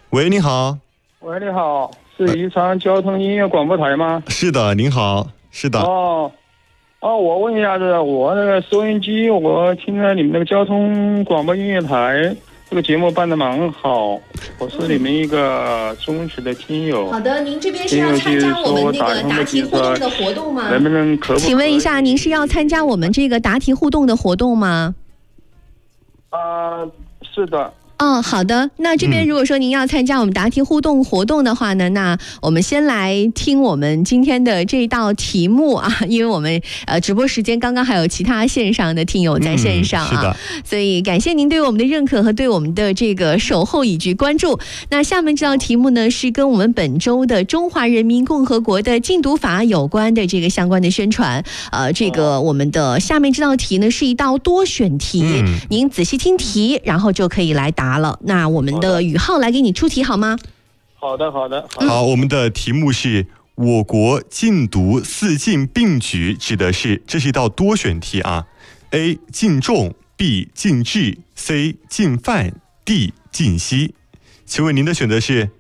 喂，你好。 喂，你好，是宜昌交通音乐广播台吗？ 是的，您好，是的。 我问一下子，我那个收音机，我听了你们那个交通广播音乐台这个节目办得蛮好，我是你们一个忠实的听友。 好的，您这边是要参加我们那个答题互动的活动吗？ 能不能请问一下，您是要参加我们这个答题互动的活动吗？ 是的。 好的。那这边如果说您要参加我们答题互动活动的话呢，那我们先来听我们今天的这道题目啊，因为我们直播时间刚刚还有其他线上的听友在线上啊， 是的， 所以感谢您对我们的认可和对我们的这个守候以及关注。那下面这道题目呢，是跟我们本周的中华人民共和国的禁毒法有关的这个相关的宣传。这个我们的下面这道题呢是一道多选题，您仔细听题，然后就可以来答了。那我们的宇浩来给你出题好吗？ 好的。 好，我们的题目是我国禁毒4禁并举指的是，这是一道多选题啊。A 禁重， B 禁治， C 禁贩， D 禁吸。请问您的选择是？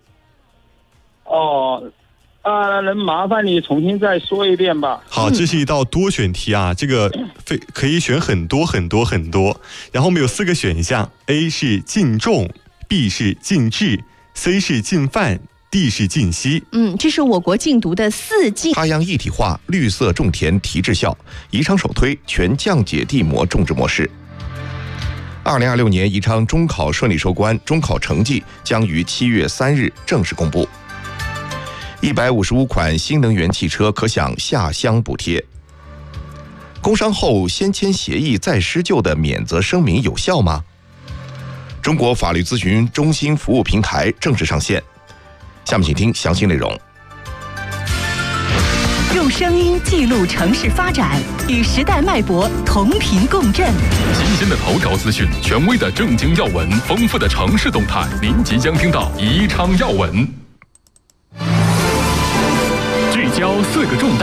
能麻烦你重新再说一遍吧。 好，这是一道多选题啊，这个可以选很多。然后我们有4个选项 ，A 是禁重， B 是禁治， C 是禁贩， D 是禁吸。 这是我国禁毒的4禁。 哈央一体化绿色种田提质效，宜昌首推全降解地膜种植模式。2026年宜昌中考顺利收官，中考成绩将于7月3日正式公布。155款新能源汽车可享下乡补贴。工伤后先签协议再施救的免责声明有效吗？中国法律咨询中心服务平台正式上线。下面请听详细内容。 用声音记录城市发展，与时代脉搏同频共振。 新鲜的头条资讯，权威的正经要闻，丰富的城市动态，您即将听到宜昌要闻。聚焦4个重大